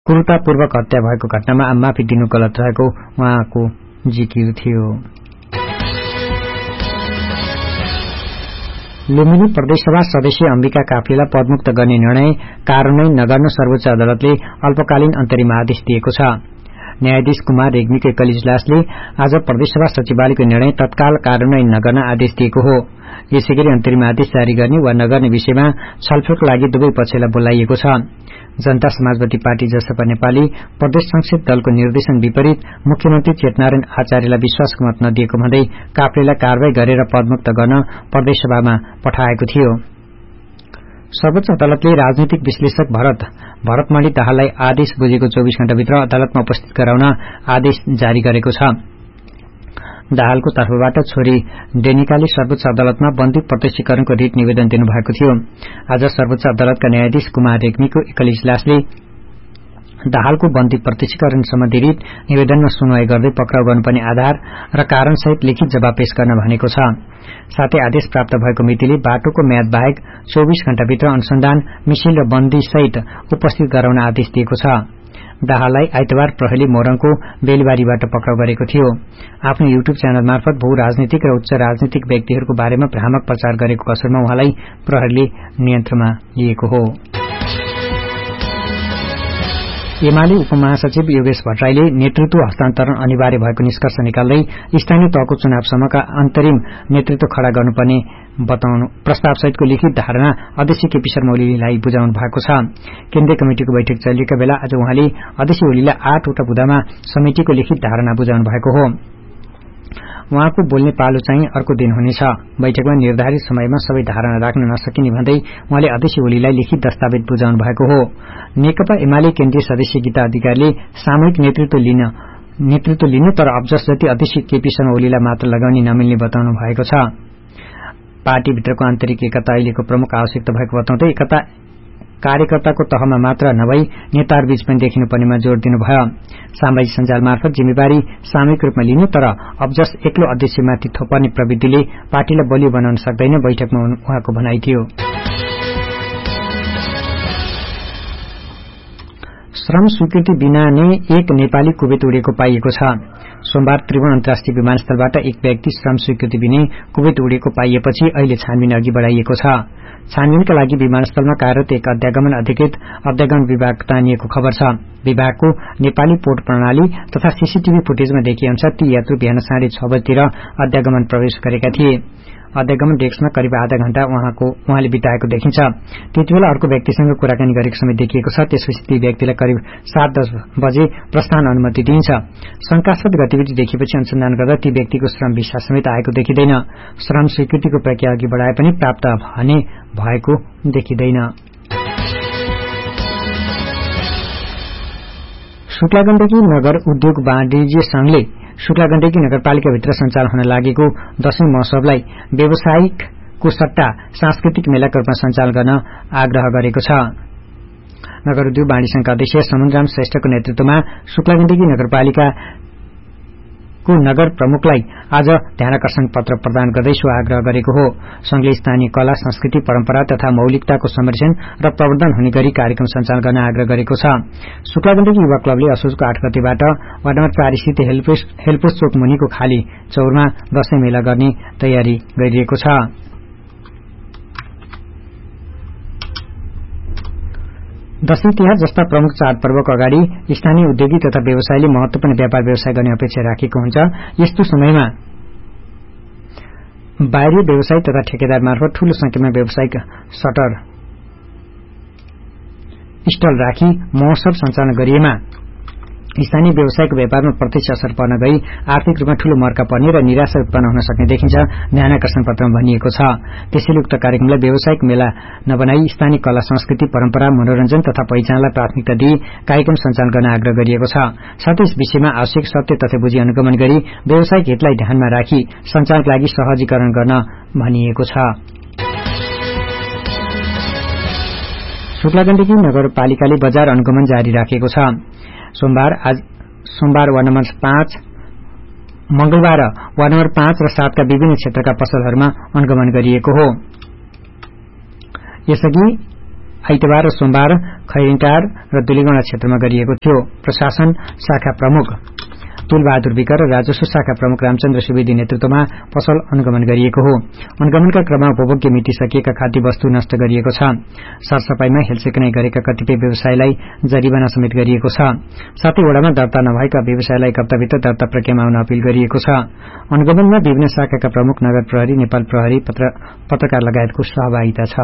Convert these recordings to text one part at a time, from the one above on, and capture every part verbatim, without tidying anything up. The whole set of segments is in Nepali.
क्रूरतापूर्वक हत्या भएको घटनामा माफी दिनु गलत रहेको उहाँको जिकिर थियो। लुम्बिनी प्रदेशसभा सदस्य अम्बिका काफ्लेलाई पदमुक्त गर्ने निर्णय कार्यान्वयन नगर्न सर्वोच्च अदालतले अल्पकालीन अन्तरिम आदेश दिएको छ। न्यायाधीश कुमार रेग्मीको एकल इजलासले आज प्रदेशसभा सचिवालयको निर्णय तत्काल कार्यान्वयन नगर्न आदेश दिएको हो। यसैगरी अन्तरिम आदेश जारी गर्ने वा नगर्ने विषयमा छलफलका लागि दुवै पक्षलाई बोलाइएको छ। जनता समाजवादी पार्टी जसपा नेपाली प्रदेश संसद दलको निर्देशन विपरीत मुख्यमन्त्री चेतनारायण आचार्यलाई विश्वासको मत नदिएको भन्दै काफ्लेलाई कारवाही गरेर पदमुक्त गर्न प्रदेशसभामा पठाएको थियो। सर्वोच्च अदालतले राजनीतिक विश्लेषक भरत भरतमणि दाहाललाई आदेश बुझेको चौबीस घण्टाभित्र अदालतमा उपस्थित गराउन आदेश जारी गरेको छ। दाहालको तर्फबाट छोरी डेनिकाले सर्वोच्च अदालतमा बन्दी प्रत्यक्षीकरणको रिट निवेदन दिनुभएको थियो। आज सर्वोच्च अदालतका न्यायाधीश कुमार रेग्मीको एकल इजलासले दाहालको बन्दी प्रत्यक्षीकरण सम्बन्धी रिट निवेदनमा सुनवाई गर्दै पक्राउ गर्नुपर्ने आधार र कारणसहित लिखित जवाब पेश गर्न भनेको छ। साथै आदेश प्राप्त भएको मितिले बाटोको म्याद बाहेक चौबीस घण्टाभित्र अनुसन्धान मिसिल र बन्दीसहित उपस्थित गराउन आदेश दिएको छ। दाहाललाई आइतबार प्रहरीले मोरङको बेलबारीबाट पक्राउ गरेको थियो। आफ्नो युट्युब च्यानल मार्फत भू राजनीतिक र उच्च राजनीतिक व्यक्तिहरूको बारेमा भ्रामक प्रचार गरेको कसरमा उहाँलाई प्रहरीले नियन्त्रणमा लिएको हो। एमाले उपमहासचिव योगेश भट्टराईले नेतृत्व हस्तान्तरण अनिवार्य भएको निष्कर्ष निकाल्दै स्थानीय तहको चुनावसम्मका अन्तरिम नेतृत्व खड़ा गर्नुपर्ने बताउनु प्रस्तावसहितको लिखित धारणा अध्यक्ष केपी शर्मा ओलीलाई बुझाउनु भएको छ। केन्द्रीय कमिटिको बैठक चलिएका बेला आज उहाँले अध्यक्ष ओलीलाई आठवटा बुँदामा समितिको लिखित धारणा बुझाउनु भएको हो। उहाँको बोल्ने पालो चाहिँ अर्को दिन हुनेछ। बैठकमा निर्धारित समयमा सबै धारणा राख्न नसकिने भन्दै उहाँले अध्यक्ष ओलीलाई लिखित दस्तावेज बुझाउनु भएको हो। नेकपा एमाले केन्द्रीय सदस्य गीता अधिकारीले सामूहिक नेतृत्व लिन नेतृत्व लिनु तर अब्जस जति अध्यक्ष केपी शर्मा ओलीलाई मात्र लगाउने नमिल्ने बताउनु भएको छ। पार्टीभित्रको आन्तरिक एकता अहिलेको प्रमुख आवश्यकता भएको बताउँदै एकता कार्यकर्ताको तहमा मात्र नभई नेताहरूबीच पनि देखिनुपर्नेमा जोड़ दिनुभयो। सामाजिक सञ्जाल मार्फत जिम्मेवारी सामूहिक रूपमा लिनु तर अब्जस एक्लो अध्यक्षमाथि थोपर्ने प्रवृत्तिले पार्टीलाई बलियो बनाउन सक्दैन बैठकमा उहाँको भनाइ थियो। श्रम स्वीकृति बिना नै एक नेपाली कुवेत उडेको पाइएको छ। सोमबार त्रिभुवन अन्तर्राष्ट्रिय विमानस्थलबाट एक व्यक्ति श्रम स्वीकृति बिना कुवेत उडेको पाइएपछि अहिले छानबिन अघि बढ़ाइएको छ। छानबिनका लागि विमानस्थलमा कार्यरत एक अध्यागमन अधिकृत अध्यागमन विभाग तानिएको खबर छ। विभागको नेपाली पोर्ट प्रणाली तथा सीसीटीभी फुटेजमा देखिए अनुसार ती यात्रु बिहान साढे छ बजेतिर अध्यागमन प्रवेश गरेका थिए। अध्यागमन डेस्कमा करिब आधा घण्टा उहाँको उहाँले बिताएको देखिन्छ। त्यतिबेला अर्को व्यक्तिसँग कुराकानी गरेको समय देखिएको छ। त्यसपछि ती व्यक्तिलाई करिब सात दस बजे प्रस्थान अनुमति दिइन्छ। शंकास्पद गतिविधि देखिएपछि अनुसन्धान गर्दा ती व्यक्तिको श्रम भिसा समेत आएको देखिँदैन। श्रम स्वीकृतिको प्रक्रिया अघि बढ़ाए पनि प्राप्त भने भएको देखिँदैन। शुक्लागण्डकी नगर उद्योग वाणिज्य संघले शुक्लागण्डकी नगरपालिकाभित्र सञ्चालन हुन लागेको दशैं महोत्सवलाई व्यावसायिकको सट्टा सांस्कृतिक मेलाका रूपमा सञ्चालन गर्न आग्रह गरेको छ। नगर उद्योग वाणिज्य संघका अध्यक्ष समुद्रराम श्रेष्ठको नेतृत्वमा शुक्लागण्डकी नगरपालिकाको नगर प्रमुखलाई आज ध्यानाकर्षण पत्र प्रदान गर्दै सो आग्रह गरेको हो। संघले स्थानीय कला संस्कृति परम्परा तथा मौलिकताको संरक्षण र प्रवर्धन हुने गरी कार्यक्रम सञ्चालन गर्न आग्रह गरेको छ। शुक्लागण्डकी युवा क्लबले असोजको आठ गतेबाट वार्ड नम्बर चार स्थित हेलपोस्ट चोक मुनिको खाली चौरमा दशैं मेला गर्ने तयारी गरिरहेको छ। दशैं तिहार जस्ता प्रमुख चाडपर्वको अगाडि स्थानीय उद्योगी तथा व्यवसायले महत्वपूर्ण व्यापार व्यवसाय गर्ने अपेक्षा राखेको हुन्छ। यस्तो समयमा बाहिरी व्यवसायी तथा ठेकेदार मार्फत ठूलो संख्यामा व्यावसायिक सटर स्टल राखी महोत्सव सञ्चालन गरिएमा स्थानीय व्यवसायको व्यापारमा प्रत्यक्ष असर पर्न गई आर्थिक रूपमा ठूलो मर्का पर्ने र निराशा उत्पन्न हुन सक्ने देखिन्छ ध्यानाकर्षण पत्रमा भनिएको छ। त्यसैले उक्त कार्यक्रमलाई व्यावसायिक मेला नबनाई स्थानीय कला संस्कृति परम्परा मनोरञ्जन तथा पहिचानलाई प्राथमिकता दिई कार्यक्रम सञ्चालन गर्न आग्रह गरिएको छ। साथै यस विषयमा आवश्यक सत्य तथ्य बुझी अनुगमन गरी व्यावसायिक हितलाई ध्यानमा राखी सञ्चालनका लागि सहजीकरण गर्न भनिएको छ। शुक्लागण्डकी नगरपालिकाले बजार अनुगमन जारी राखेको छ। सोमबार आज सोमबार वार्ड नम्बर पाँच मंगलबार वार्ड नम्बर पाँच र सातका विभिन्न क्षेत्रका पसलहरूमा अनुगमन गरिएको हो। यसअघि आइतबार र सोमबार खैरिङटार र दुलीगौंडा क्षेत्रमा गरिएको थियो। प्रशासन शाखा प्रमुख तुलबहादुर विक र राजस्व शाखा प्रमुख रामचन्द्र सुवेदी नेतृत्वमा पसल अनुगमन गरिएको हो। अनुगमनका क्रममा उपभोग्य मिति सकिएका खाद्य वस्तु नष्ट गरिएको छ। सरसफाईमा हेलसेक्राइ गरेका कतिपय व्यवसायलाई जरिवाना समेत गरिएको छ। साथै वडामा दर्ता नभएका व्यवसायलाई एक हप्ताभित्र दर्ता प्रक्रियामा आउन अपील गरिएको छ। अनुगमनमा विभिन्न शाखाका प्रमुख, नगर प्रहरी, नेपाल प्रहरी, पत्रकार लगायतको सहभागिता छ।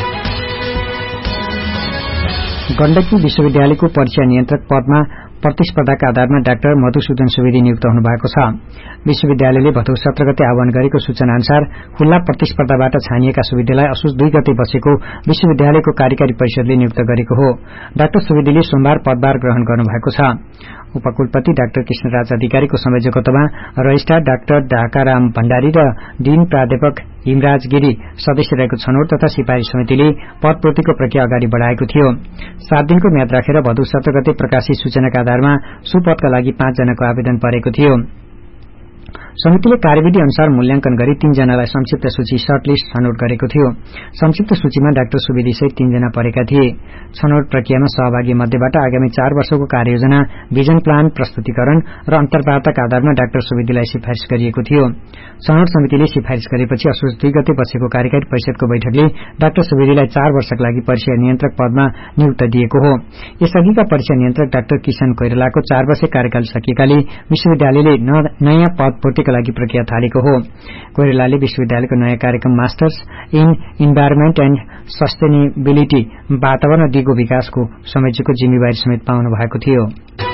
गण्डकी विश्वविद्यालयको परीक्षा नियन्त्रक पदमा प्रतिस्पर्धाका आधारमा डाक्टर मधुसूदन सुवेदी नियुक्त हुनुभएको छ। विश्वविद्यालयले भदौ सत्र गते आह्वान गरेको सूचना अनुसार खुल्ला प्रतिस्पर्धाबाट छानिएका सुवेदीलाई असोज दुई गते बसेको विश्वविद्यालयको कार्यकारी परिषदले नियुक्त गरेको हो। डाक्टर सुवेदीले सोमबार पदभार ग्रहण गर्नुभएको छ। उपकुलपति डाक्टर कृष्णराज अधिकारीको संयोजकत्वमा रजिस्ट्रार डाक्टर ढाकाराम भण्डारी र डीन प्राध्यापक हिमराज गिरी सदस्य रहेको छनौट तथा सिफारिश समितिले पदपूर्तिको प्रक्रिया अगाडि बढ़ाएको थियो। सात दिनको म्याद राखेर भदौ सत्र गते प्रकाशित सूचनाका आधारमा सुपदका लागि पाँच जनाको आवेदन परेको थियो। समितिले कार्यविधि अनुसार मूल्याङ्कन गरी तीन जनालाई संक्षिप्त सूची सर्टलिस्ट छनौट गरेको थियो। संक्षिप्त सूचीमा डाक्टर सुवेदी सहित तीन जना परेका थिए। छनौट प्रक्रियामा सहभागी मध्येबाट आगामी चार वर्षको कार्ययोजना, भिजन प्लान प्रस्तुतिकरण र अन्तर्वार्ताका आधारमा डाक्टर सुवेदीलाई सिफारिश गरिएको थियो। छनौट समितिले सिफारिश गरेपछि असोज दुई गते बसेको कार्यकारी परिषदको बैठकले डाक्टर सुवेदीलाई चार वर्षका लागि परीक्षा नियन्त्रक पदमा नियुक्त दिएको हो। यसअघिका परीक्षा नियन्त्रक डाक्टर किशन कोइरालाको चार वर्ष कार्यकाल सकिएकाले विश्वविद्यालयले नयाँ पद पूर्तिका लागि प्रक्रिया थालेको हो। कोइरालाले विश्वविद्यालयको नयाँ कार्यक्रम masters in environment and sustainability वातावरण र दिगो विकासको समेटेको जिम्मेवारी समेत पाउनु भएको थियो।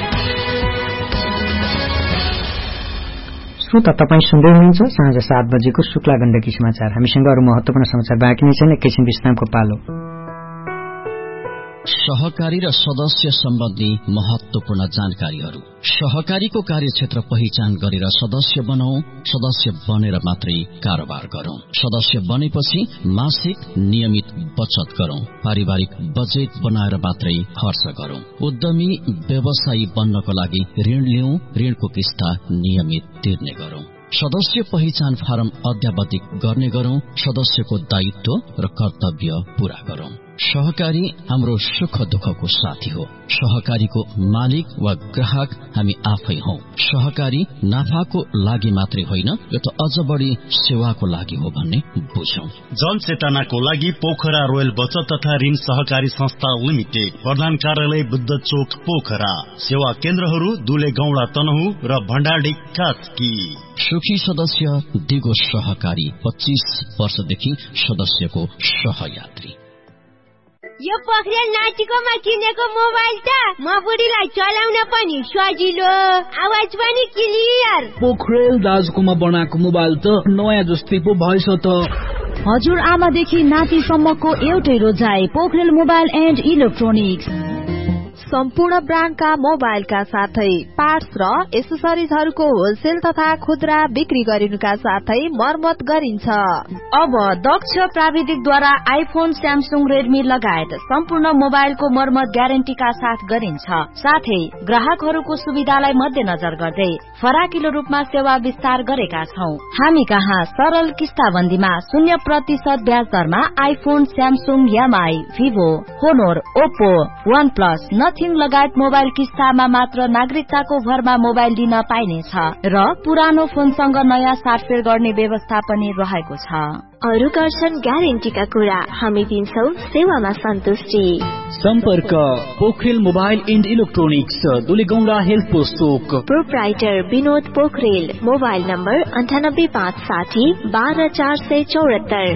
श्रोता, तपाईं सुन्दै हुनुहुन्छ साँझ सात बजेको शुक्ला गण्डकी समाचार। हामीसँग अरू महत्वपूर्ण समाचार बाँकी नै छन्। एकैछिन विश्रामको पालो। सहकारी र सदस्य सम्बन्धी महत्वपूर्ण जानकारीहरू। सहकारीको कार्यक्षेत्र पहिचान गरेर सदस्य बनाऊ। सदस्य बनेर मात्रै कारोबार गरौं। सदस्य बनेपछि मासिक नियमित बचत गरौं। पारिवारिक बजेट बनाएर मात्रै खर्च गरौं। उद्यमी व्यवसायी बन्नको लागि ऋण लिऊ। ऋणको किस्ता नियमित तिर्ने गरौं। सदस्य पहिचान फारम अद्यावधिक गर्ने गरौं। सदस्यको दायित्व र कर्तव्य पूरा गरौं। सहकारी हाम्रो सुख दुःखको साथी हो। सहकारीको मालिक वा ग्राहक हामी आफै हौ। सहकारी नाफाको लागि मात्रै होइन, यो त अझ बढी सेवाको लागि हो भन्ने बुझौं। जनचेतनाको लागि पोखरा रोयल बचत तथा ऋण सहकारी संस्था लिमिटेड, प्रधान कार्यालय बुद्ध चोक पोखरा। सेवा केन्द्रहरू दुले गौडा तनहु र भण्डारडी कास्की। सुखी सदस्य दिगो सहकारी, पच्चीस वर्षदेखि सदस्यको सहयात्री। यो पोखरेल नाचिकोमा किनेको मोबाइल त म बुढीलाई चलाउन पनि सजिलो, आवाज पनि क्लियर। पोखरेल दाजुकोमा बनाएको मोबाइल त नयाँ जस्तै पो भएछ त। हजुर आमादेखि नातिसम्मको एउटै रोजाइ, पोखरेल मोबाइल एन्ड इलेक्ट्रोनिक्स। सम्पूर्ण ब्रान्डका मोबाइलका साथै पार्ट्स र एसेसरिजहरूको होलसेल तथा खुद्रा बिक्री गरिनुका साथै मर्मत गरिन्छ। अब दक्ष प्राविधिकद्वारा आइफोन, स्यामसुङ, रेडमी लगायत सम्पूर्ण मोबाइलको मर्मत ग्यारेन्टीका साथ गरिन्छ। साथै ग्राहकहरूको सुविधालाई मध्यनजर गर्दै फराकिलो रूपमा सेवा विस्तार गरेका छौं। हामी कहाँ सरल किस्ताबन्दीमा शून्य प्रतिशत ब्याज दरमा iPhone, Samsung, MI, Vivo, होनोर, Oppo, one plus, nothing लगायत मोबाइल किस्तामा मात्र नागरिकताको भरमा मोबाइल दिन पाइनेछ र पुरानो फोनसँग नयाँ साटफेर गर्ने व्यवस्था पनि रहेको छ। अरू गर्छन् ग्यारेन्टीका कुरा, हामी दिन्छौ सेवामा सन्तुष्टि। सम्पर्क Pokharel mobile and electronics, दुलेगौडा health post Chowk. Proprietor Vinod Pokharel. Mobile number अन्ठानब्बे पाँच साठी बाह्र चार सय चौहत्तर।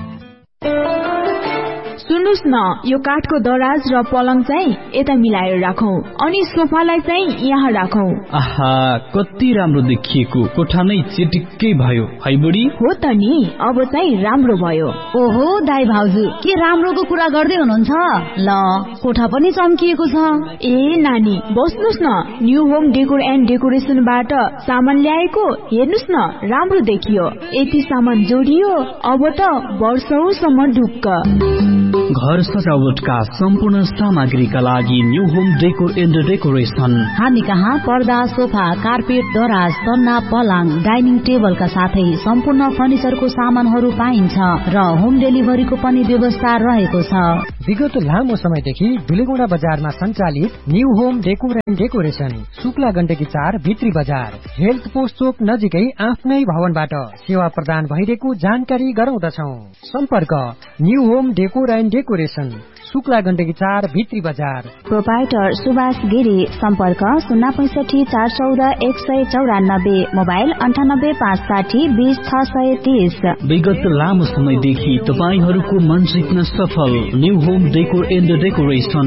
सुन्नुस् न, यो काठको दराज र पलङ चाहिँ यता मिलाएर राखौं अनि सोफालाई चाहिँ यहाँ राखौं। आहा, कति राम्रो देखिएको, कोठा नै चिटिक्कै भयो है बुढी। हो त नि, अब चाहिँ राम्रो भयो। ओहो दाइ भाउजू, के राम्रोको कुरा गर्दै हुनुहुन्छ? ल, कोठा पनि चम्किएको छ। ए नानी, बस्नुस् न, न्यू होम डेकोर एन्ड डेकोरेसनबाट सामान ल्याएको, हेर्नुस् न, राम्रो देखियो। यति सामान जोडियो, अब त वर्षौसम्म ढुक्क। घर सजावटका सम्पूर्ण सामग्रीका लागि new home decor and decoration. हामी कहाँ पर्दा, सोफा, कार्पेट, दराज, सन्ना, पलङ, डाइनिङ टेबलका साथै सम्पूर्ण फर्निचरको सामानहरू पाइन्छ र होम डेलिभरीको पनि व्यवस्था रहेको छ। विगत लामो समयदेखि दुलेगौडा बजारमा सञ्चालित new home decor and decoration, Shukla Gandaki चार भित्री बजार, हेल्थ पोस्ट चोक नजिकै आफ्नै भवनबाट सेवा प्रदान भइरहेको जानकारी गराउँदछौ। सम्पर्क new home decor and decoration, Shukla Gandaki चार भित्री बजार। प्रोपाइटर सुभाष गिरी। सम्पर्क शून्य पैसठी चार चौध एक सय चौरानब्बे, मोबाइल अन्ठानब्बे पाँच साठी बीस छ सय तीस। विगत लामो समयदेखि तपाईहरूको मन जित्न सफल new home decor and decoration.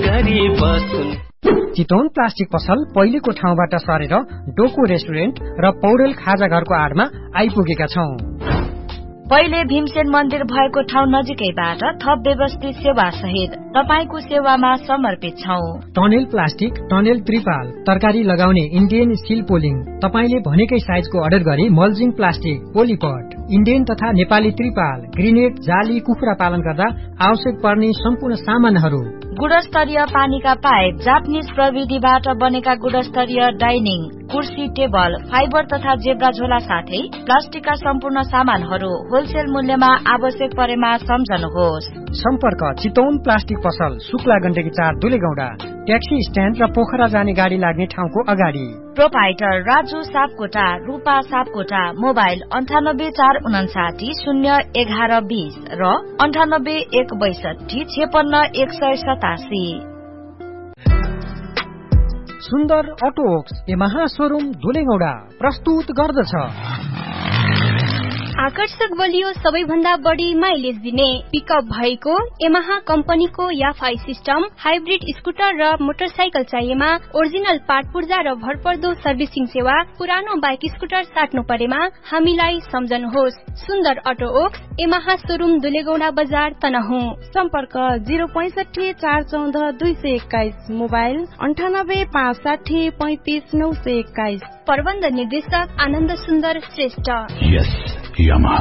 Chitwan plastic पसल पहिलेको ठाउँबाट सरेर डोको रेस्टुरेन्ट र पौडेल खाजा घरको आडमा आइपुगेका छौं। पहिले भीमसेन मन्दिर भएको ठाउँ नजिकैबाट थप व्यवस्थित सेवा सहित तपाईको सेवामा समर्पित छौं। टनेल प्लास्टिक, टनेल त्रिपाल, तरकारी लगाउने इन्डियन स्टिल पोलिङ, तपाईले भनेकै साइजको अर्डर गरी मल्जिङ प्लास्टिक, पोलिपट, इन्डियन तथा नेपाली त्रिपाल, ग्रेनेड, जाली, कुखुरा पालन गर्दा आवश्यक पर्ने सम्पूर्ण सामानहरू, गुणस्तरीय पानीका पाइप, जापानिज प्रविधिबाट बनेका गुणस्तरीय डाइनिङ, कुर्सी, टेबल, फाइबर तथा जेब्रा झोला साथै प्लास्टिकका सम्पूर्ण सामानहरू होलसेल मूल्यमा आवश्यक परेमा सम्झनुहोस्। सम्पर्क चितवन प्लास्टिक पसल, शुक्ला गण्डकी चार दुलेगौडा, ट्याक्सी स्ट्यान्ड र पोखरा जाने गाडी लाग्ने ठाउँको अगाडि। प्रोपाइटर राजु सापकोटा, रूपा सापकोटा, मोबाइल अन्ठानब्बे चार उनासाठी शून्य एघार बीस र अन्ठानब्बे एक बैसठी छेपन्न एक सय सतासी। सुन्दर अटोक्स यमाहा शोरूम दुलेगौडा प्रस्तुत गर्दछ आकर्षक बलियो सबैभन्दा बढी माइलेज दिने पिकअप भएको यमाहा कम्पनीको याफाई सिस्टम, हाइब्रिड स्कुटर र मोटरसाइकल चाहिएमा ओरिजिनल पार्ट पूर्जा र भरपर्दो सर्भिसिङ सेवा, पुरानो बाइक स्कुटर साट्नु परेमा हामीलाई सम्झनुहोस्। सुन्दर अटो ओक्स यमाहा शोरूम दुलेगौडा बजार तनहुँ। सम्पर्क जिरो पैसठी चार चौध दुई सय एक्काइस, मोबाइल अन्ठानब्बे पाँच साठी पैंतिस नौ सय एक्काइस। प्रबन्ध निर्देशक आनन्द सुन्दर श्रेष्ठ। यस यामाहा।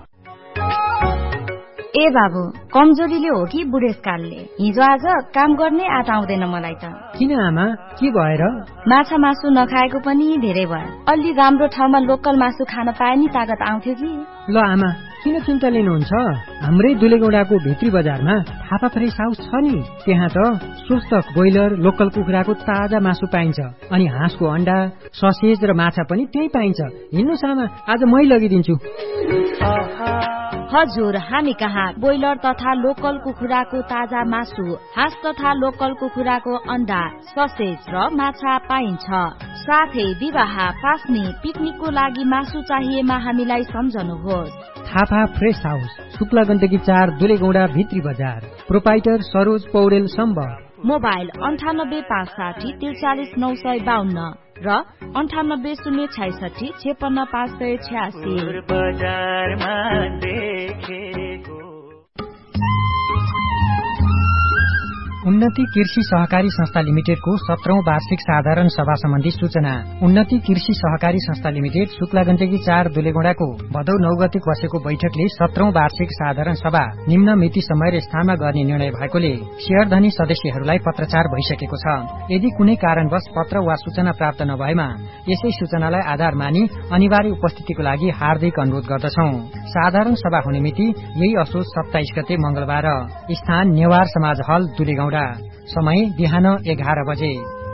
ए बाबु, कमजोरीले हो कि बुढेसकालले? हिजो आज काम गर्ने आँट आउँदैन मलाई त। किन आमा, के भएर? माछा मासु नखाएको पनि धेरै भयो। अलि राम्रो ठाउँमा लोकल मासु खान पाए नि तागत आउँथ्यो कि। ल आमा, किन चिन्ता लिनुहुन्छ? हाम्रै दुलेगौडाको भित्री बजारमा थापा फ्रेस हाउस छ नि, त्यहाँ त स्वस्थ ब्रोइलर लोकल कुखुराको ताजा मासु पाइन्छ, अनि हाँसको अण्डा, ससेज र माछा पनि त्यही पाइन्छ। हिँड्नुहोस् आमा, आज मै लगिदिन्छु। हजुर, हामी कहाँ ब्रोइलर तथा लोकल कुखुराको ताजा मासु, हाँस तथा लोकल कुखुराको अण्डा, ससेज र माछा पाइन्छ। साथै विवाह, पास्नी, पिकनिकको लागि मासु चाहिएमा हामीलाई सम्झनुहोस्। थापा फ्रेस हाउस, शुक्ला गण्डकी चार दुलेगौडा भित्री बजार। प्रोपाइटर सरोज पौडेल सम्बर। मोबाइल अन्ठानब्बे पाँच साठी त्रिचालिस नौ सय बाहन्न र अन्ठानब्बे शून्य छैसठी छेपन्न पाँच सय छ्यासी। उन्नति कृषि सहकारी संस्था लिमिटेडको सत्रौं वार्षिक साधारण सभा सम्बन्धी सूचना। उन्नति कृषि सहकारी संस्था लिमिटेड शुक्ला गण्डकी चार दुलेगौडाको भदौ नौ गते बसेको बैठकले सत्रौं वार्षिक साधारण सभा निम्न मिति समय र स्थानमा गर्ने निर्णय भएकोले शेयरधनी सदस्यहरूलाई पत्रचार भइसकेको छ। यदि कुनै कारणवश पत्र वा सूचना प्राप्त नभएमा यसै सूचनालाई आधार मानि अनिवार्य उपस्थितिको लागि हार्दिक अनुरोध गर्दछौ। साधारण सभा हुने मिति यही असोज सत्ताइस गते मंगलबार। स्थान नेवार समाज हल दुलेगौडा। समय बिहान एघार बजे।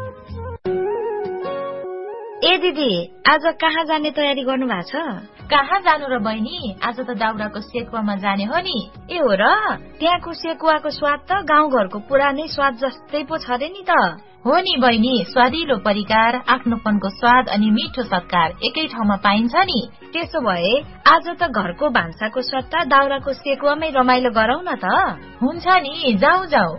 ए दिदी, आज कहाँ जाने तयारी गर्नु भएको छ? कहाँ जानु र बहिनी, आज त दाउराको सेकुवामा जाने हो नि। ए हो र? त्यहाँको सेकुवाको स्वाद त गाउँघरको पुरानै स्वाद जस्तै पो छ रे नि त। हो नि बहिनी, स्वादिलो परिकार, आफ्नोपनको स्वाद अनि मिठो सत्कार एकै ठाउँमा पाइन्छ नि। त्यसो भए आज त घरको भान्साको सट्टा दाउराको सेकुवामै रमाइलो गरौँ न त। हुन्छ नि, जाऊ जाऊ।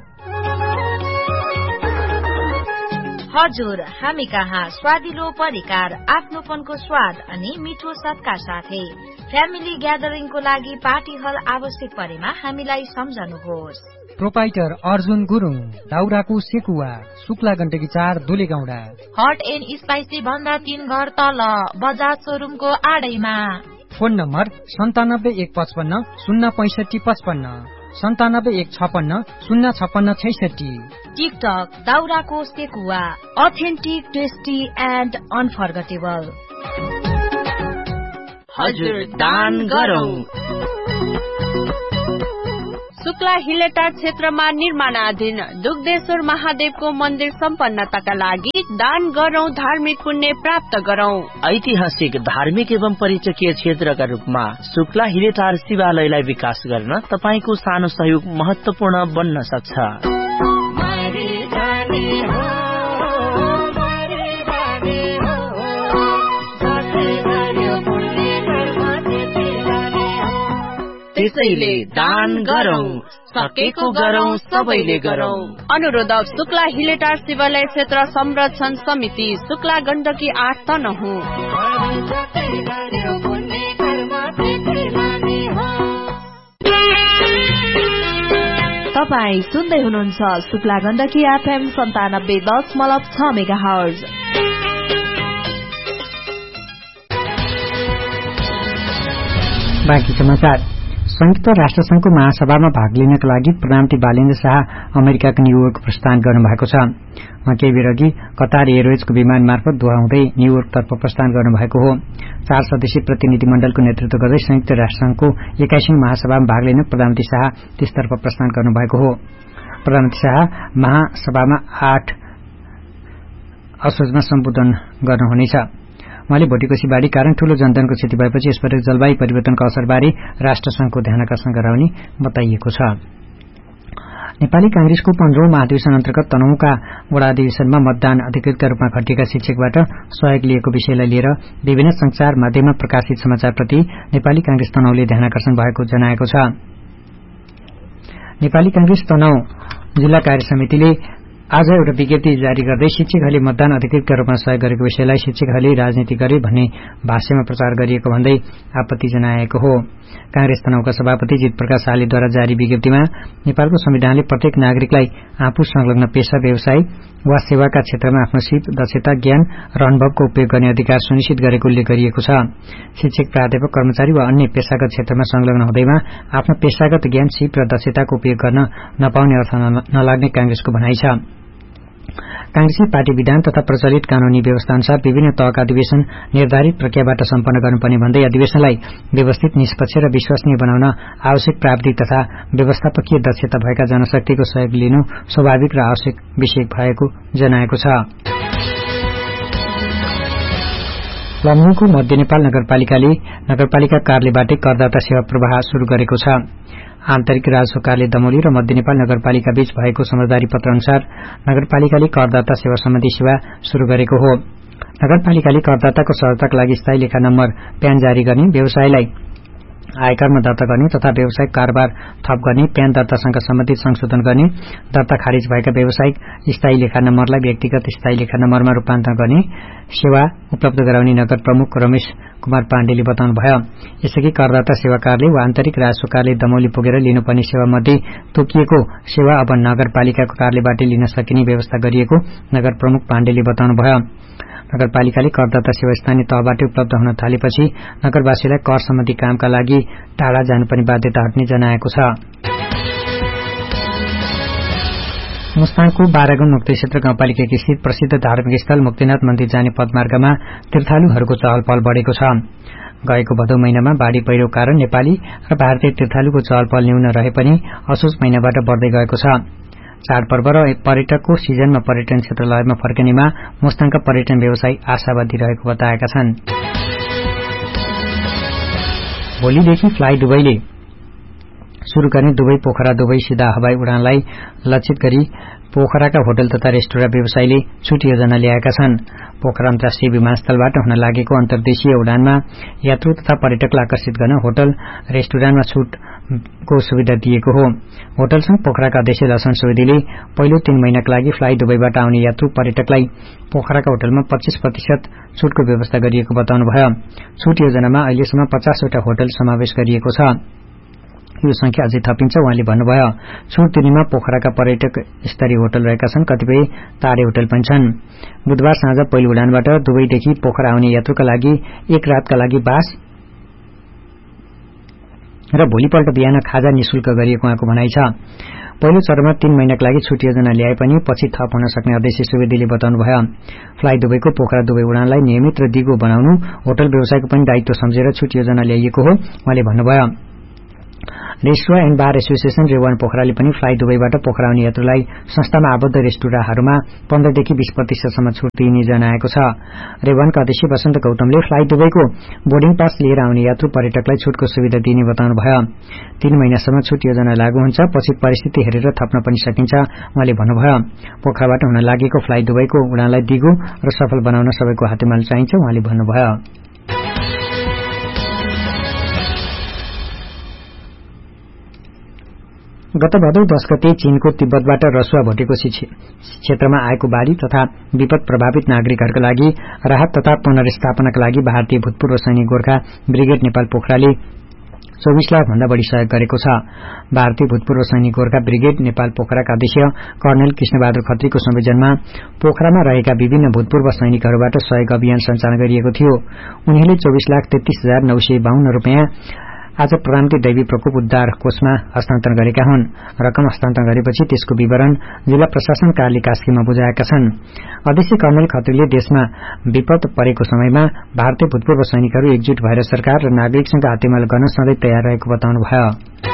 हजुर, हामी कहाँ स्वादिलो परिकार, आफ्नोपनको स्वाद अनि मिठो सत्कार साथै फ्यामिली ग्यादरिङको लागि पार्टी हल आवश्यक परेमा हामीलाई सम्झनुहोस्। प्रोपाइटर अर्जुन गुरुङ, दाउराको सेकुवा, शुक्ला गण्डकी चार दुलेगौडा। हट एन्ड स्पाइसी भन्दा तीन घर तल, बजाज शोरूमको आडैमा। फोन नम्बर सन्तानब्बे एक पचपन्न शून्य पैसठी पचपन्न। सन्तानब्बे एक छपन्न शून्य छपन्न छैसठी। टिकटक दाउराको सेकुवा अथेन्टिक टेस्टी एन्ड अनफर्गटेबल। हजुर दान गरौँ। शुक्ला हिलेटार क्षेत्रमा निर्माणाधीन दुग्धेश्वर महादेवको मन्दिर सम्पन्नताका लागि दान गरौं, धार्मिक पुण्य प्राप्त गरौं। ऐतिहासिक धार्मिक एवं पर्यटकीय क्षेत्रका रूपमा शुक्ला हिलेटार शिवालयलाई विकास गर्न तपाईको सानो सहयोग महत्वपूर्ण बन्न सक्छ। त्यसैले दान गरौं, सकेको गरौं, सबैले गरौं। अनुरोधक शुक्ला हिलेटार शिवालय क्षेत्र संरक्षण समिति, शुक्ला गण्डकी आठ तनहुँ। तपाई सुन्दै हुनुहुन्छ शुक्ला गण्डकी एफएम सन्तानब्बे दशमलव छ मेगा हर्ज। बाँकी समाचार। संयुक्त राष्ट्र संघको महासभामा भाग लिनका लागि प्रधानमन्त्री बालेन्द्र शाह अमेरिकाको न्यूयोर्क प्रस्थान गर्नुभएको छ। केही बेर अघि कतार एयरवेजको विमान मार्फत दोहा हुँदै न्यूयोर्कतर्फ प्रस्थान गर्नुभएको हो। चार सदस्यीय प्रतिनिधिमण्डलको नेतृत्व गर्दै संयुक्त राष्ट्र संघको एक्काइसौं महासभामा भाग लिन प्रधानमन्त्री शाह त्यसतर्फ प्रस्थान गर्नुभएको हो। प्रधानमन्त्री शाह महासभामा आठ असोजमा सम्बोधन गर्नुहुनेछ। उहाँले भोटिकोशी बाढ़ी कारण ठूलो जनधनको क्षति भएपछि यसपटक जलवायु परिवर्तनको असरबारे राष्ट्रसंघको ध्यानाकर्षण गराउने बताइएको छ। नेपाली कांग्रेसको पन्ध्रौं महाधिवेशन अन्तर्गत तनहुँका वडा अधिवेशनमा मतदान अधिकृतका रूपमा खटिएका शिक्षकबाट सहयोग लिएको विषयलाई लिएर विभिन्न संचार माध्यममा प्रकाशित समाचारप्रति नेपाली कांग्रेस तनहुँले ध्यानाकर्षण भएको जनाएको छ। नेपाली कांग्रेस तनहुँ जिल्ला कार्य समितिले आज एउटा विज्ञप्ति जारी गर्दै शिक्षकहरूले मतदान अधिकृतका रूपमा सहयोग गरेको विषयलाई शिक्षकहरूले राजनीति गरे भन्ने भाष्यमा प्रचार गरिएको भन्दै आपत्ति जनाएको हो। कांग्रेस तनहुँका सभापति जित प्रकाश शाहलेद्वारा जारी विज्ञप्तिमा नेपालको संविधानले प्रत्येक नागरिकलाई आफू संलग्न पेशा, व्यवसाय वा सेवाका क्षेत्रमा आफ्नो सिप, दक्षता, ज्ञान र अनुभवको उपयोग गर्ने अधिकार सुनिश्चित गरेको उल्लेख गरिएको छ। शिक्षक, प्राध्यापक, कर्मचारी वा अन्य पेशागत क्षेत्रमा संलग्न हुँदैमा आफ्नो पेशागत ज्ञान, सिप र दक्षताको उपयोग गर्न नपाउने अर्थ नलाग्ने कांग्रेसको भनाइ छ। कांग्रेसले पार्टी विधान तथा प्रचलित कानूनी व्यवस्था अनुसार विभिन्न तहका अधिवेशन निर्धारित प्रक्रियाबाट सम्पन्न गर्नुपर्ने भन्दै अधिवेशनलाई व्यवस्थित, निष्पक्ष र विश्वसनीय बनाउन आवश्यक प्राविधिक तथा व्यवस्थापकीय दक्षता भएका जनशक्तिको सहयोग लिनु स्वाभाविक र आवश्यक विषय भएको जनाएको छ। लमजुङको मध्य नेपाल नगरपालिकाले नगरपालिका कार्यालयबाटै करदाता सेवा प्रवाह शुरू गरेको छ। आन्तरिक राजस्व कार्यालय दमोली र मध्य नेपाल नगरपालिका बीच भएको समझदारी पत्र अनुसार नगरपालिकाले करदाता सेवा सम्बन्धी सेवा शुरू गरेको हो। नगरपालिकाले करदाताको सहजताका लागि स्थायी लेखा नम्बर प्यान जारी गर्ने, व्यवसायलाई आयकरमा दर्ता गर्ने तथा व्यावसायिक कारोबार थप गर्ने, प्यान दर्तासँग सम्बन्धित संशोधन गर्ने, दर्ता खारिज भएका व्यावसायिक स्थायी लेखा नम्बरलाई व्यक्तिगत स्थायी लेखा नम्बरमा रूपान्तरण गर्ने सेवा उपलब्ध गराउने नगर प्रमुख रमेश कुमार पाण्डेले बताउनु भयो। यसअघि करदाता सेवा कार्यालय वा आन्तरिक राजस्व कार्यालय दमोली पुगेर लिनुपर्ने सेवा मध्ये तोकिएको सेवा अब नगरपालिकाको कार्यालयबाटै लिन सकिने व्यवस्था गरिएको नगर प्रमुख पाण्डेले बताउनु भयो। नगरपालिकाले करदाता सेवा स्थानीय तहबाटै उपलब्ध हुन थालेपछि नगरवासीलाई कर सम्बन्धी कामका लागि टाढा जानुपर्ने बाध्यता हट्ने जनाएको छ। मुस्ताङको बाह्रगाउँ मुक्ति क्षेत्र गाउँपालिका स्थित प्रसिद्ध धार्मिक स्थल मुक्तिनाथ मन्दिर जाने पदमार्गमा तीर्थालुहरूको चहल पहल बढेको छ। गएको भदौ महिनामा बाढ़ी पहिरो कारण नेपाली र भारतीय तीर्थालुको चहल पहल न्यून रहे पनि असोज महिनाबाट बढ्दै गएको छ। चाडपर्व र पर्यटकको सिजनमा पर्यटन क्षेत्र लहरमा फर्किनेमा मुस्ताङका पर्यटन व्यवसायी आशावादी रहेको बताएका छन्। भोलिदेखि फ्लाइ दुबईले शुरू गर्ने दुबई पोखरा दुबई सीधा हवाई उडानलाई लक्षित गरी पोखराका होटल तथा रेस्टुरेन्ट व्यवसायीले छुट योजना ल्याएका छन्। पोखरा अन्तर्राष्ट्रिय विमानस्थलबाट हुन लागेको अन्तर्देशीय उडानमा यात्रु तथा पर्यटकलाई आकर्षित गर्न होटल रेस्टुरेन्टमा छुटको सुविधा दिएको हो। होटलसँग पोखराका अध्यक्ष लसन सुवेदीले पहिलो तीन महिनाका लागि फ्लाइ दुबईबाट आउने यात्रु पर्यटकलाई पोखराका होटलमा पच्चीस प्रतिशत छुटको व्यवस्था गरिएको बताउनुभयो। छुट योजनामा अहिलेसम्म पचासवटा होटल समावेश गरिएको छ। यो संख्या अझै थपिन्छ। उहाँले भन्नुभयो, छुट दिनेमा पोखराका पर्यटक स्तरीय होटल रहेका छन्, कतिपय तारे होटल पनि छन्। बुधबार साँझ पहिलो उडानबाट दुबईदेखि पोखरा आउने यात्रुका लागि एक रातका लागि बास र भोलिपल्ट बिहान खाजा निशुल्क गरिएको उहाँको भनाइ छ। पहिलो चरणमा तीन महिनाका लागि छुट योजना ल्याए पनि पछि थप हुन सक्ने अध्यक्ष सुवेदीले बताउनुभयो। फ्लाइ दुबईको पोखरा दुबई उडानलाई नियमित र दिगो बनाउनु होटल व्यवसायको पनि दायित्व सम्झेर छुट योजना ल्याइएको हो उहाँले भन्नुभयो। रेस्टुरा एण्ड बार एसोसिएसन रेवान पोखराले पनि फ्लाइ दुबईबाट पोखरा आउने यात्रुलाई संस्थामा आबद्ध रेस्टुराहरूमा पन्ध्रदेखि बीस प्रतिशतसम्म छुट दिइने जनाएको छ। रेवानका अध्यक्ष वसन्त गौतमले फ्लाइ दुबईको बोर्डिङ पास लिएर आउने यात्रु पर्यटकलाई छुटको सुविधा दिने बताउनुभयो। तीन महिनासम्म छुट योजना लागू हुन्छ, पछि परिस्थिति हेरेर थप्न पनि सकिन्छ उहाँले भन्नुभयो। पोखराबाट हुन लागेको फ्लाइ दुबईको उडानलाई दिगो र सफल बनाउन सबैको हातेमालो चाहिन्छ उहाँले भन्नुभयो। गत भदौ दश गते चीनको तिब्बतबाट रसुवा भोटेकोशी क्षेत्रमा आएको बाढ़ी तथा विपद प्रभावित नागरिकहरूका लागि राहत तथा पुनर्स्थापनाका लागि भारतीय भूतपूर्व सैनिक गोर्खा ब्रिगेड नेपाल पोखराले चौबीस लाख भन्दा बढ़ी सहयोग गरेको छ। भारतीय भूतपूर्व सैनिक गोर्खा ब्रिगेड नेपाल पोखराका अध्यक्ष कर्णेल कृष्णबहादुर खत्रीको संयोजनमा पोखरामा रहेका विभिन्न भूतपूर्व सैनिकहरूबाट सहयोग अभियान सञ्चालन गरिएको थियो। उनीहरूले चौबीस लाख तेत्तीस हजार नौ सय बाहन्न रूपियाँ आज प्रधानमन्त्री दैवी प्रकोप उद्धार कोषमा हस्तान्तरण गरेका हुन्। रकम हस्तान्तरण गरेपछि त्यसको विवरण जिल्ला प्रशासन कार्यालय कास्कीमा बुझाएका छन्। अध्यक्ष कर्णेल खत्रीले देशमा विपद परेको समयमा भारतीय भूतपूर्व सैनिकहरू एकजुट भएर सरकार र नागरिकसँग हातेमालो गर्न सधैँ तयार रहेको बताउनुभयो।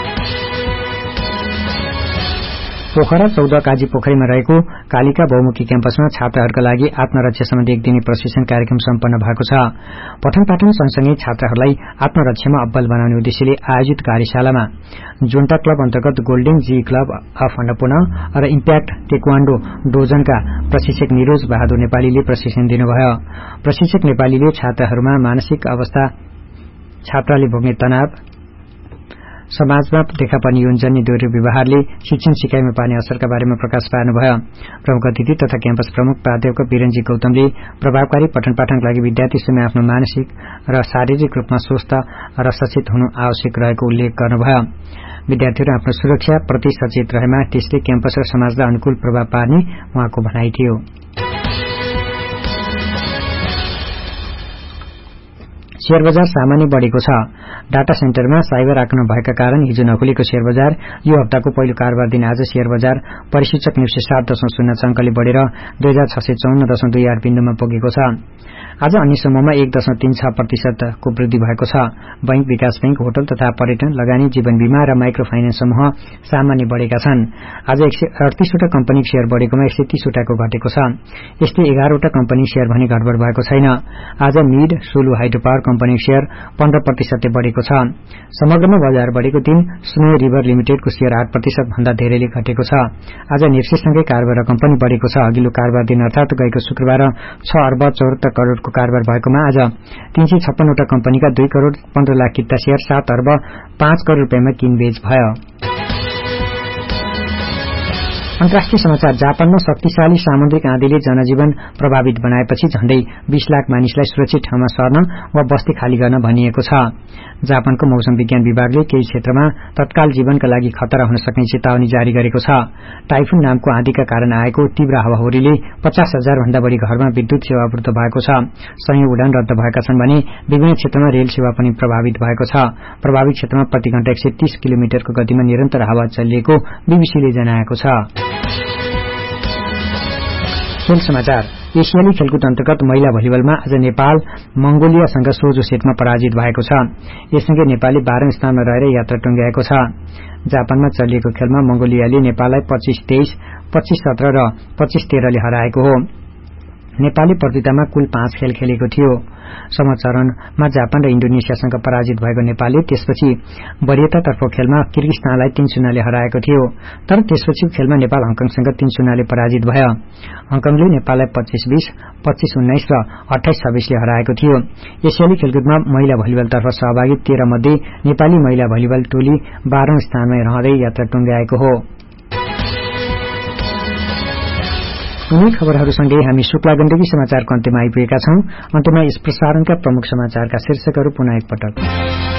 पोखरा चौध काजी पोखरीमा रहेको कालिका बहुमुखी क्याम्पसमा छात्राहरूका लागि आत्मरक्षा सम्बन्धी एक दिने प्रशिक्षण कार्यक्रम सम्पन्न भएको छ। पठन पाठन सँगसँगै छात्राहरूलाई आत्मरक्षामा अब्बल बनाउने उद्देश्यले आयोजित कार्यशालामा जोन्टा क्लब अन्तर्गत golden G club of Annapurna र इम्प्याक्ट टेक्वान्डो डोजनका प्रशिक्षक निरोज बहादुर नेपालीले प्रशिक्षण दिनुभयो। प्रशिक्षक नेपालीले छात्राहरूमा मानसिक अवस्था, छात्राले भोग्ने तनाव, समाजमा देखा पर्ने यौनजन्य दुर्व्यवहारले शिक्षण सिकाइमा पार्ने असरका बारेमा प्रकाश पार्नुभयो। प्रमुख अतिथि तथा क्याम्पस प्रमुख प्राध्यापक बिरनजी गौतमले प्रभावकारी पठन पाठनका लागि विद्यार्थी समय आफ्नो मानसिक र शारीरिक रूपमा स्वस्थ र सचेत हुनु आवश्यक रहेको उल्लेख गर्नुभयो। विद्यार्थीहरू आफ्नो सुरक्षा प्रति सचेत रहेमा त्यसले क्याम्पस र समाजलाई अनुकूल प्रभाव पार्ने उहाँको भनाइ थियो। शेयर बजार सामान्य बढ़ेको छ। डाटा सेन्टरमा साइबर आक्रमण भएका कारण हिजो नखुलेको शेयर बजार यो हप्ताको पहिलो कारोबार दिन आज शेयर बजार परिसूचक निफ्टी सात दशमलव शून्य अंकले बढ़ेर दुई हजार छ सय चौन्न दशमलव दुई आठ बिन्दुमा पुगेको छ। आज अन्य समूहमा एक दशमलव तीन छ प्रतिशतको वृद्धि भएको छ। बैंक, विकास बैंक, होटल तथा पर्यटन, लगानी, जीवन बीमा र माइक्रो फाइनेन्स समूह सामान्य बढ़ेका छन्। आज एक सय अडतीसवटा कम्पनी शेयर बढ़ेकोमा एक सय तीसवटाको घटेको छ। यस्तै एघारवटा कम्पनी शेयर भने घटबड़ भएको छैन। आज mid Solu hydro power company share पन्ध्र प्रतिशतले बढ़ेको छ। समग्रमा बजार बढ़ेको दिन स्नो रिभर लिमिटेडको शेयर आठ प्रतिशत भन्दा धेरैले घटेको छ। आज नेप्सेसँगै कारोबार रकम पनि बढ़ेको छ। अघिल्लो कारोबार दिन अर्थात गएको शुक्रबार छ अर्ब चौहत्तर करोड़को कारोबार भएकोमा आज तीन सय छप्पनवटा कम्पनीका दुई करोड़ पन्ध्र लाख किता शेयर सात अर्ब पाँच करोड़ रूपियाँमा किनबेच भयो। अन्तर्राष्ट्रिय समाचार। जापानमा शक्तिशाली सामुद्रिक आँधीले जनजीवन प्रभावित बनाएपछि झण्डै बीस लाख मानिसलाई सुरक्षित ठाउँमा सर्न वा बस्ती खाली गर्न भनिएको छ। जापानको मौसम विज्ञान विभागले केही क्षेत्रमा तत्काल जीवनका लागि खतरा हुन सक्ने चेतावनी जारी गरेको छ। टाइफुन नामको आँधीका कारण आएको तीव्र हावाहुरीले पचास हजार भन्दा बढ़ी घरमा विद्युत सेवा अवरुद्ध भएको छ। सयौं उडान रद्द भएका छन् भने विभिन्न क्षेत्रमा रेल सेवा पनि प्रभावित भएको छ। प्रभावित क्षेत्रमा प्रति घण्टा एक सय तीस किलोमिटरको गतिमा निरन्तर हावा चलिएको बीबीसीले जनाएको छ। खेल समाचार। एसियाली खेलकुद अन्तर्गत महिला भलिबलमा आज नेपाल मंगोलियासँग सोझो सेटमा पराजित भएको छ। यससँगै नेपालले बाह्रौं स्थानमा रहेर यात्रा टुंग्याएको छ। जापानमा चलिएको खेलमा मंगोलियाले नेपाललाई पच्चीस तेइस, पच्चीस सत्र र पच्चीस तेह्रले हराएको हो। नेपालले प्रतियोगितामा कुल पाँच खेल खेलेको थियो। समूह चरणमा जापान र इन्डोनेसियासँग पराजित भएको नेपालले त्यसपछि वरियतातर्फ खेलमा किर्गिस्तानलाई तीन शून्यले हराएको थियो। तर त्यसपछि खेलमा नेपाल हङकङसँग तीन शून्यले पराजित भयो। हङकङले नेपाललाई पच्चीस बीस, पच्चीस उन्नाइस र अठाइस छब्बीसले हराएको थियो। एसियाली खेलकुदमा महिला भलिबलतर्फ सहभागी तेह्र मध्ये नेपाली महिला भलिबल टोली बाह्रौं स्थानमा रहँदै यात्रा टुंग्याएको हो। यिनै खबरहरूसँगै हामी शुक्ला गण्डकी समाचारको अन्त्यमा आइपुगेका छौं। अन्त्यमा यस प्रसारणका प्रमुख समाचारका शीर्षकहरू पुनः एकपटक।